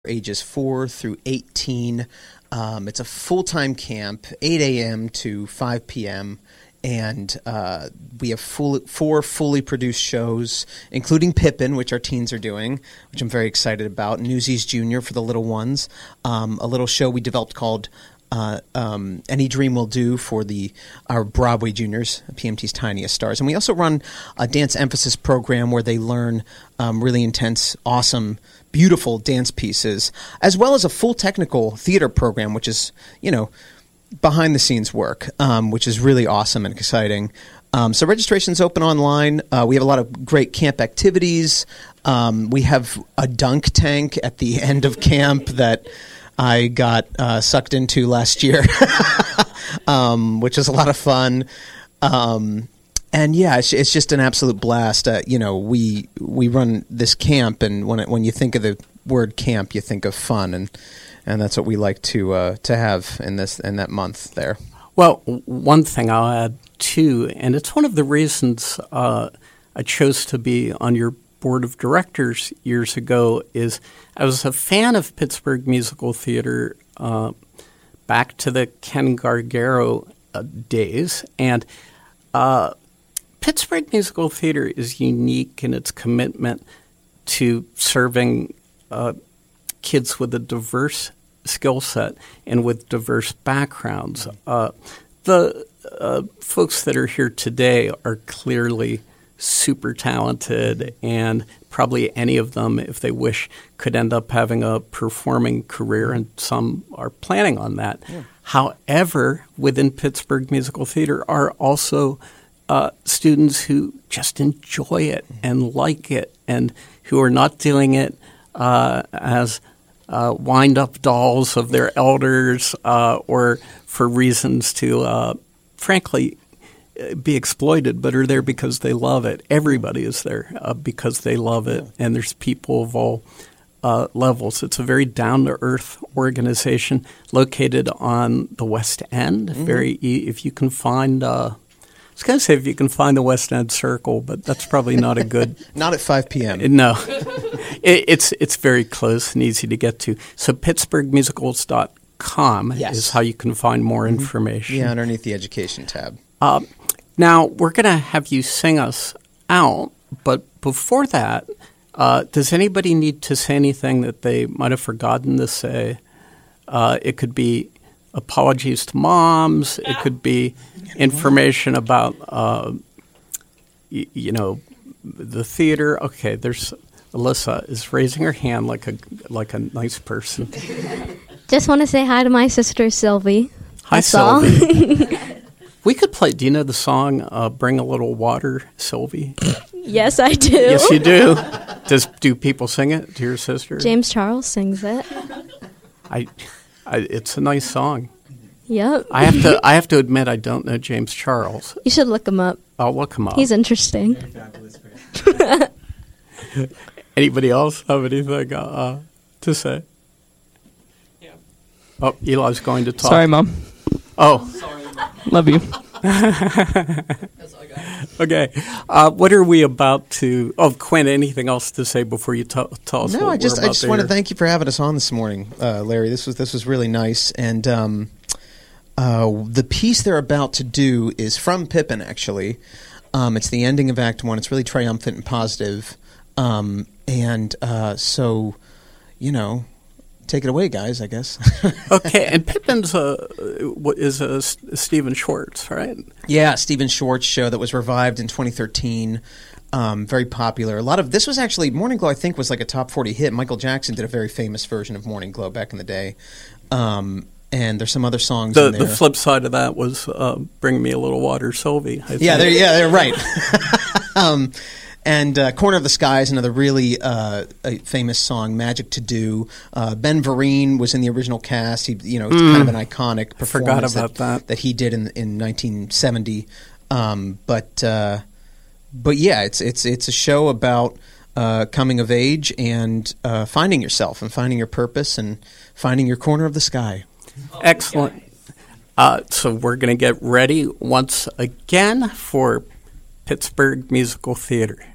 ages 4 through 18. It's a full-time camp, 8 a.m. to 5 p.m., and we have four fully produced shows, including Pippin, which our teens are doing, which I'm very excited about, Newsies Junior for the little ones, a little show we developed called Any Dream Will Do for our Broadway juniors, PMT's Tiniest Stars. And we also run a dance emphasis program where they learn really intense, awesome, beautiful dance pieces, as well as a full technical theater program, which is, behind the scenes work, which is really awesome and exciting. So registration's open online. We have a lot of great camp activities. We have a dunk tank at the end of camp that I got sucked into last year, which is a lot of fun. And yeah, it's just an absolute blast. We run this camp, and when you think of the word camp, you think of fun, and that's what we like to have in that month there. Well, one thing I'll add too, and it's one of the reasons I chose to be on your board of directors years ago, is I was a fan of Pittsburgh Musical Theater back to the Ken Gargaro days, and Pittsburgh Musical Theater is unique in its commitment to serving kids with a diverse skill set and with diverse backgrounds. The folks that are here today are clearly super talented, and probably any of them, if they wish, could end up having a performing career, and some are planning on that. Yeah. However, within Pittsburgh Musical Theater are also students who just enjoy it and like it, and who are not doing it as wind-up dolls of their elders or for reasons to, frankly, be exploited, but are there because they love it. Everybody is there because they love it, and there's people of all levels. It's a very down-to-earth organization located on the West End. Mm-hmm. If you can find I was going to say if you can find the West End Circle, but that's probably not a good... Not at 5 p.m. No. It's very close and easy to get to. So pittsburghmusicals.com is how you can find more information. Yeah, underneath the education tab. Now, we're going to have you sing us out, but before that, does anybody need to say anything that they might have forgotten to say? It could be apologies to moms. It could be information about, the theater. Okay, there's Alyssa is raising her hand like a nice person. Just want to say hi to my sister Sylvie. Hi, Sylvie. We could play. Do you know the song "Bring a Little Water," Sylvie? Yes, I do. Yes, you do. Do people sing it to your sister? James Charles sings it. It's a nice song. Yep. I have to admit I don't know James Charles. You should look him up. I'll look him up. He's interesting. Anybody else have anything to say? Yeah. Oh, Eli's going to talk. Sorry, Mom. Oh. Sorry. Love you. Okay. What are we about to... Oh, Quinn, anything else to say before you tell us what we're about? No, I just want to thank you for having us on this morning, Larry. This was really nice. And the piece they're about to do is from Pippin, actually. It's the ending of Act 1. It's really triumphant and positive. So, take it away, guys, I guess. Okay, and Pippin's is Stephen Schwartz, right? Yeah, Stephen Schwartz show that was revived in 2013. Very popular. This was actually, Morning Glow, I think, was like a top 40 hit. Michael Jackson did a very famous version of Morning Glow back in the day. And there's some other songs in there. The flip side of that was Bring Me a Little Water, Sylvie. They're right. And Corner of the Sky is another really famous song, Magic to Do. Ben Vereen was in the original cast. It's kind of an iconic performance that he did in 1970. But yeah, it's a show about coming of age and finding yourself and finding your purpose and finding your corner of the sky. Excellent. So we're going to get ready once again for Pittsburgh Musical Theater.